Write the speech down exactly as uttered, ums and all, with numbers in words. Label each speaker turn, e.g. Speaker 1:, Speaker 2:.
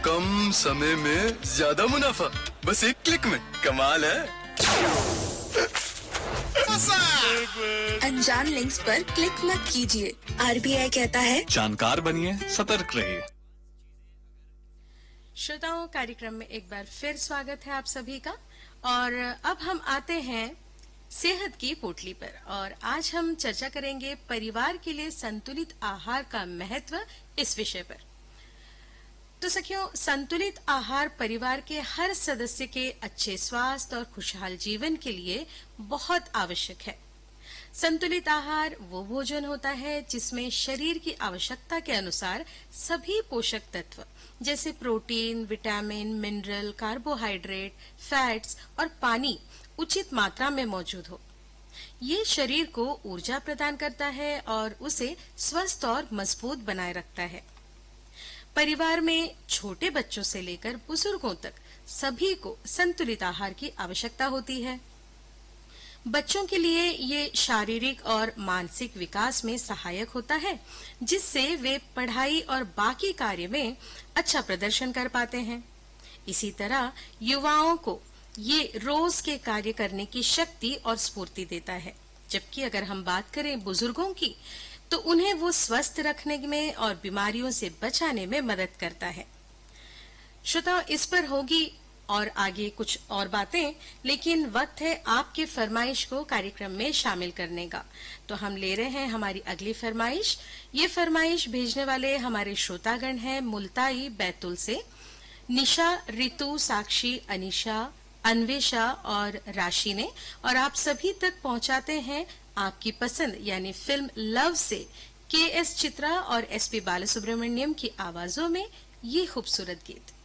Speaker 1: कम समय में ज्यादा मुनाफा, बस एक क्लिक में। कमाल है।
Speaker 2: अनजान लिंक्स पर क्लिक मत कीजिए। आरबीआई कहता है
Speaker 3: जानकार बनिए, सतर्क रहिए।
Speaker 4: श्रोताओं, कार्यक्रम में एक बार फिर स्वागत है आप सभी का। और अब हम आते हैं सेहत की पोटली पर, और आज हम चर्चा करेंगे परिवार के लिए संतुलित आहार का महत्व इस विषय पर। तो सखियों, संतुलित आहार परिवार के हर सदस्य के अच्छे स्वास्थ्य और खुशहाल जीवन के लिए बहुत आवश्यक है। संतुलित आहार वो भोजन होता है जिसमें शरीर की आवश्यकता के अनुसार सभी पोषक तत्व जैसे protein, vitamin, mineral, carbohydrate, fats और पानी उचित मात्रा में मौजूद हो। ये शरीर को ऊर्जा प्रदान करता है और उसे स्वस्थ और मजबूत बनाए रखता है। परिवार में छोटे बच्चों से लेकर बुजुर्गों तक सभी को संतुलित आहार की आवश्यकता होती है। बच्चों के लिए ये शारीरिक और मानसिक विकास में सहायक होता है, जिससे वे पढ़ाई और बाकी कार्य में अच्छा प्रदर्शन कर पाते हैं। इसी तरह युवाओं को ये रोज के कार्य करने की शक्ति और स्फूर्ति देता है। जबकि अगर हम बात करें बुजुर्गों की, तो उन्हें वो स्वस्थ रखने में और बीमारियों से बचाने में मदद करता है। श्रोताओ, इस पर होगी और आगे कुछ और बातें, लेकिन वक्त है आपके फरमाइश को कार्यक्रम में शामिल करने का। तो हम ले रहे हैं हमारी अगली फरमाइश। ये फरमाइश भेजने वाले हमारे श्रोतागण हैं मुल्ताई बैतुल से निशा, रितु, साक्षी, अनीशा, अन्वेषा और राशि ने, और आप सभी तक पहुंचाते हैं आपकी पसंद यानी फिल्म लव से के एस चित्रा और एस पी बालासुब्रमण्यम की आवाजों में ये खूबसूरत गीत।